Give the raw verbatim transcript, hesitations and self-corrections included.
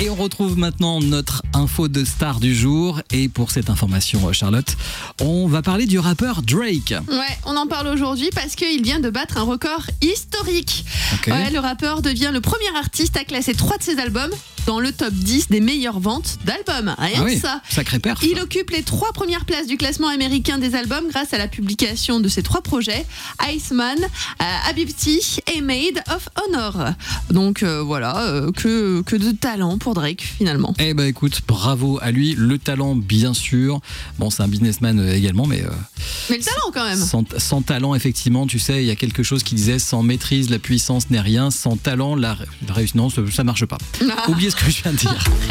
Et on retrouve maintenant notre info de star du jour. Et pour cette information, Charlotte, on va parler du rappeur Drake. Ouais, on en parle aujourd'hui parce qu'il vient de battre un record historique. Okay. Ouais, le rappeur devient le premier artiste à classer trois de ses albums dans le top dix des meilleures ventes d'albums. Rien ah que oui, ça. Sacré perf. Il occupe les trois premières places du classement américain des albums grâce à la publication de ses trois projets, Iceman, euh, Habibti et Made of Honor. Donc euh, voilà, euh, que, que de talent pour Drake finalement. Eh ben écoute, bravo à lui, le talent bien sûr. Bon, c'est un businessman également, mais... Euh, mais le talent quand même. Sans, sans talent, effectivement, tu sais, il y a quelque chose qui disait sans maîtrise, la puissance n'est rien. Sans talent, la, la réussite, non, ça, ça marche pas. Oubliez ce que je viens de dire.